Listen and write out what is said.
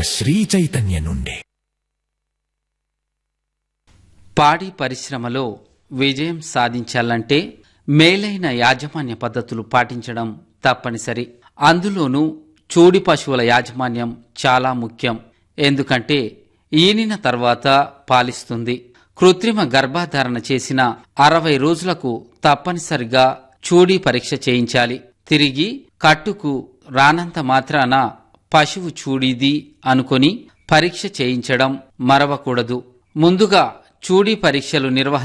శ్రీ చైతన్య నుండి. పాడి పరిశ్రమలో విజయం సాధించాలంటే మేలైన యాజమాన్య పద్ధతులు పాటించడం తప్పనిసరి. అందులోనూ చూడి పశువుల యాజమాన్యం చాలా ముఖ్యం. ఎందుకంటే ఈనిన తర్వాత పాలిస్తుంది. కృత్రిమ గర్భధారణ చేసిన 60 రోజులకు తప్పనిసరిగా చూడి పరీక్ష చేయించాలి. తిరిగి కట్టుకు రానంత మాత్రాన పశువు చూడిది అనుకొని పరీక్ష చేయించడం మరవకూడదు. ముందుగా చూడి పరీక్షలు